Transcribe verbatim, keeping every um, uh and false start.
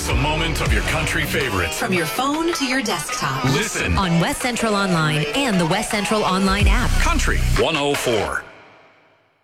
Embrace a moment of your country favorites. From your phone to your desktop. Listen on West Central Online and the West Central Online app. Country one oh four.